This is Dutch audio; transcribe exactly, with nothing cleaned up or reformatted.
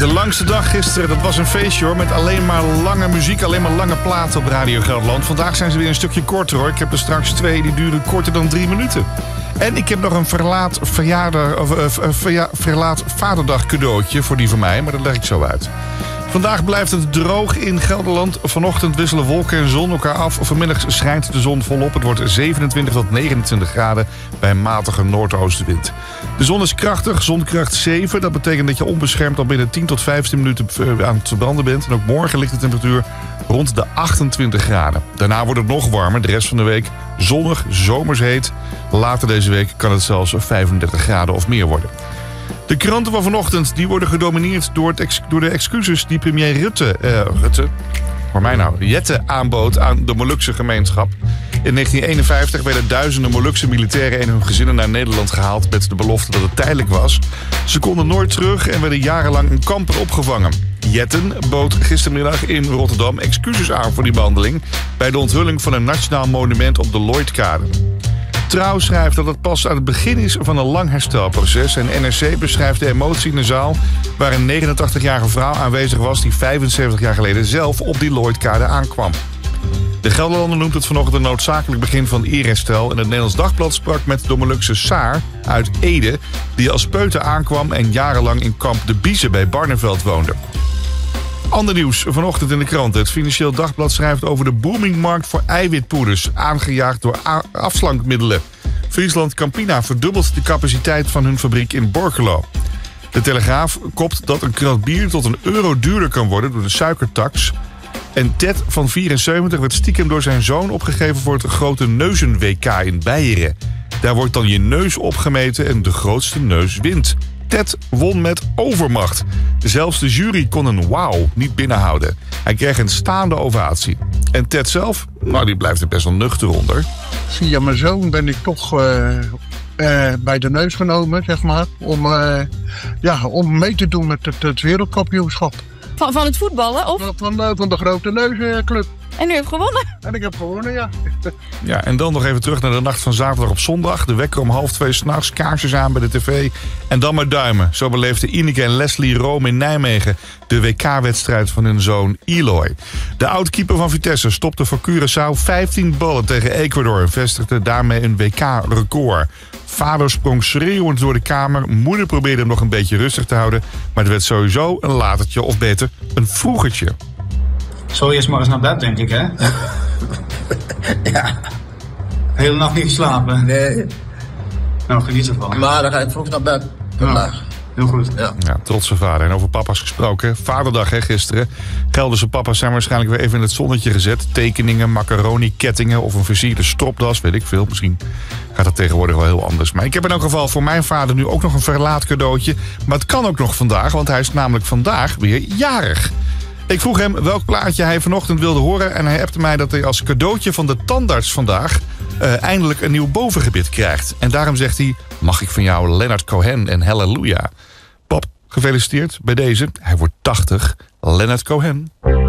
De langste dag gisteren, dat was een feestje hoor. Met alleen maar lange muziek, alleen maar lange platen op Radio Gelderland. Vandaag zijn ze weer een stukje korter hoor. Ik heb er straks twee, die duren korter dan drie minuten. En ik heb nog een verlaat, verjaardag, of, uh, verja, verlaat vaderdag cadeautje voor die van mij. Maar dat leg ik zo uit. Vandaag blijft het droog in Gelderland. Vanochtend wisselen wolken en zon elkaar af. Vanmiddag schijnt de zon volop. Het wordt zevenentwintig tot negenentwintig graden bij een matige noordoostenwind. De zon is krachtig, zonkracht zeven. Dat betekent dat je onbeschermd al binnen tien tot vijftien minuten aan het verbranden bent. En ook morgen ligt de temperatuur rond de achtentwintig graden. Daarna wordt het nog warmer. De rest van de week zonnig, zomers heet. Later deze week kan het zelfs vijfendertig graden of meer worden. De kranten van vanochtend die worden gedomineerd door, het ex, door de excuses die premier Rutte, uh, Rutte, hoor mij nou, Jette aanbood aan de Molukse gemeenschap. In negentien eenenvijftig werden duizenden Molukse militairen en hun gezinnen naar Nederland gehaald met de belofte dat het tijdelijk was. Ze konden nooit terug en werden jarenlang een kamper opgevangen. Jetten bood gistermiddag in Rotterdam excuses aan voor die behandeling bij de onthulling van een nationaal monument op de Lloydkade. Trouw schrijft dat het pas aan het begin is van een lang herstelproces. En N R C beschrijft de emotie in de zaal waar een negenentachtigjarige vrouw aanwezig was die vijfenzeventig jaar geleden zelf op die Lloydkade aankwam. De Gelderlander noemt het vanochtend een noodzakelijk begin van eerherstel. En het Nederlands Dagblad sprak met de Molukse Saar uit Ede, die als peuter aankwam en jarenlang in kamp De Biezen bij Barneveld woonde. Ander nieuws vanochtend in de krant. Het Financieel Dagblad schrijft over de boomingmarkt voor eiwitpoeders, aangejaagd door a- afslankmiddelen. Friesland Campina verdubbelt de capaciteit van hun fabriek in Borculo. De Telegraaf kopt dat een krat bier tot een euro duurder kan worden door de suikertax. En Ted van vierenzeventig werd stiekem door zijn zoon opgegeven voor het grote neuzen-W K in Beieren. Daar wordt dan je neus opgemeten en de grootste neus wint. Ted won met overmacht. Zelfs de jury kon een wauw niet binnenhouden. Hij kreeg een staande ovatie. En Ted zelf, nou die blijft er best wel nuchter onder. Via mijn zoon ben ik toch uh, uh, bij de neus genomen, zeg maar. Om, uh, ja, om mee te doen met het, het wereldkampioenschap. Van, van het voetballen? Of? Van, van, van de Grote Neusclub. En u heeft gewonnen? En ik heb gewonnen, ja. Ja, en dan nog even terug naar de nacht van zaterdag op zondag. De wekker om half twee 's nachts, kaarsjes aan bij de tv. En dan maar duimen. Zo beleefden Ineke en Leslie Rome in Nijmegen de W K-wedstrijd van hun zoon Eloy. De oud-keeper van Vitesse stopte voor Curaçao vijftien ballen tegen Ecuador en vestigde daarmee een W K-record. Vader sprong schreeuwend door de kamer. Moeder probeerde hem nog een beetje rustig te houden. Maar het werd sowieso een latertje, of beter, een vroegertje. Zo eerst maar eens naar bed, denk ik, hè? Ja. De hele nacht niet geslapen? Nee. Nou, geniet ervan. Maar dan ga ik vroeg naar bed. Vandaag. Ja, heel goed. Ja. Ja, trotse vader. En over papa's gesproken. Vaderdag, hè, gisteren. Gelderse papa's zijn waarschijnlijk weer even in het zonnetje gezet. Tekeningen, macaroni, kettingen of een versierde stropdas. Weet ik veel. Misschien gaat dat tegenwoordig wel heel anders. Maar ik heb in elk geval voor mijn vader nu ook nog een verlaat cadeautje. Maar het kan ook nog vandaag, want hij is namelijk vandaag weer jarig. Ik vroeg hem welk plaatje hij vanochtend wilde horen. En hij appte mij dat hij als cadeautje van de tandarts vandaag Uh, eindelijk een nieuw bovengebit krijgt. En daarom zegt hij, mag ik van jou Leonard Cohen en Hallelujah. Pap, gefeliciteerd bij deze. Hij wordt tachtig. Leonard Cohen.